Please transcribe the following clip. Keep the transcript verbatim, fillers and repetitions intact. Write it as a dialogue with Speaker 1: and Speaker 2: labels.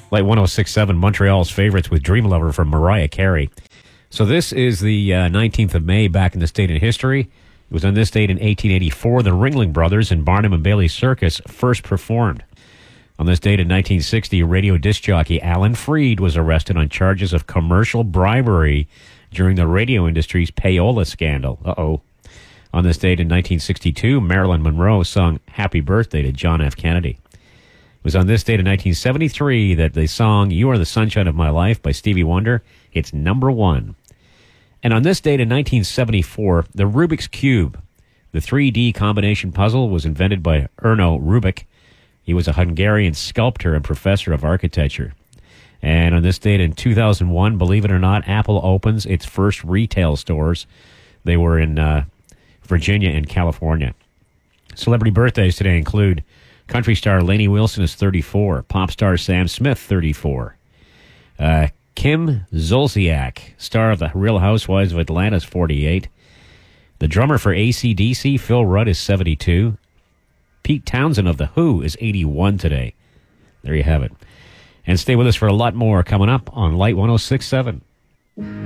Speaker 1: Light one oh six point seven, Montreal's favorites with Dream Lover from Mariah Carey. So this is the uh, nineteenth of May back in this date in history. It was on this date in eighteen eighty-four the Ringling Brothers in Barnum and Bailey Circus first performed. On this date in nineteen sixty, radio disc jockey Alan Freed was arrested on charges of commercial bribery during the radio industry's payola scandal. Uh-oh. On this date in nineteen sixty-two, Marilyn Monroe sung Happy Birthday to John F. Kennedy. It was on this date in nineteen seventy-three that the song You Are the Sunshine of My Life by Stevie Wonder hits number one. And on this date in nineteen seventy-four, the Rubik's Cube, the three D combination puzzle, was invented by Erno Rubik. He was a Hungarian sculptor and professor of architecture. And on this date in two thousand one, believe it or not, Apple opens its first retail stores. They were in uh, Virginia and California. Celebrity birthdays today include country star Lainey Wilson is thirty-four, pop star Sam Smith, thirty-four. Uh, Kim Zolciak, star of The Real Housewives of Atlanta, is forty-eight. The drummer for A C D C, Phil Rudd, is seventy-two. Pete Townsend of The Who is eighty-one today. There you have it. And stay with us for a lot more coming up on Light one oh six point seven.